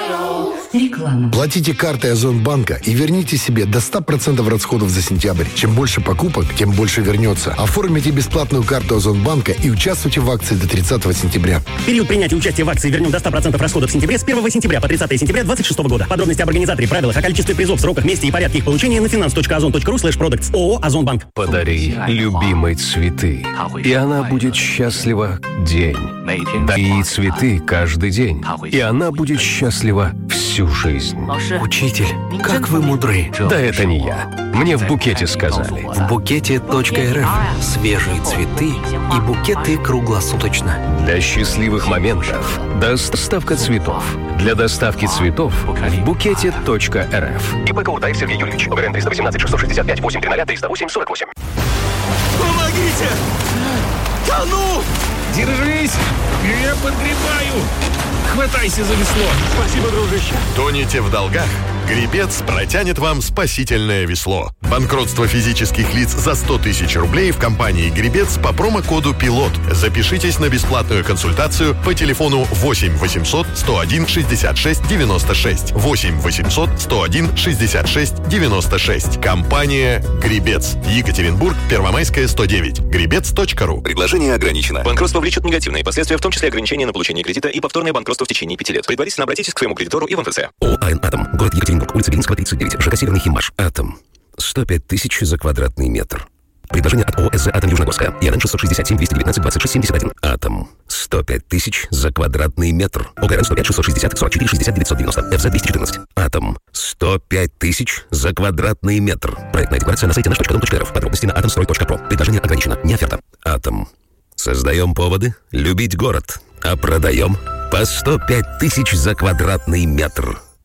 Реклама. Платите картой Озонбанка и верните себе до 100% расходов за сентябрь. Чем больше покупок, тем больше вернется. Оформите бесплатную карту Озонбанка и участвуйте в акции до 30 сентября. Период принятия участия в акции «Вернем до 100% расходов в сентябре» с 1 сентября по 30 сентября 2026 года. Подробности об организаторе, правилах, о количестве призов, сроках, месте и порядке их получения на finance.ozon.ru/products. ООО «Озонбанк». Подари любимой цветы, и она будет счастлива день. Дари цветы каждый день, и она будет счастлива всю жизнь. Учитель, как вы мудры. Да это не я. Мне в букете сказали. В букете.рф свежие цветы и букеты круглосуточно. Для счастливых моментов доставка цветов. Для доставки цветов в букете.рф. ИП Каутаев Сергей Юрьевич. ОГРН 318 665 830 308 48. Помогите! Тону! Держись! Я подгребаю! Хватайся за весло! Спасибо, дружище! Тонете в долгах? Гребец протянет вам спасительное весло. Банкротство физических лиц за 100 тысяч рублей в компании «Гребец» по промокоду «Пилот». Запишитесь на бесплатную консультацию по телефону 8 800 101 66 96. 8 800 101 66 96. Компания «Гребец». Екатеринбург, Первомайская, 109. Гребец.ру. Предложение ограничено. Банкротство влечет негативные последствия, в том числе ограничение на получение кредита и повторное банкротство в течение 5 лет. Предварительно обратитесь к своему кредитору и в МФЦ. ООО «Атом», город Екатеринбург, улица Белинского, 39, ЖК «Северный Химмаш». «Атом». 105 тысяч за квадратный метр. Предложение от ООО «СЗ Атом Южногорская». ИРН 667 219 26 71. «Атом». 105 тысяч за квадратный метр. ОГРН 105 660 44 60 990. ФЗ 214. «Атом». 105 тысяч за квадратный метр. Проектная декларация на сайте наш.дом.рф. Подробности на atomstroy.pro. Предложение ограничено. Не оферта. «Атом». Создаем поводы любить город, а продаем по 105 тысяч за квадратный метр.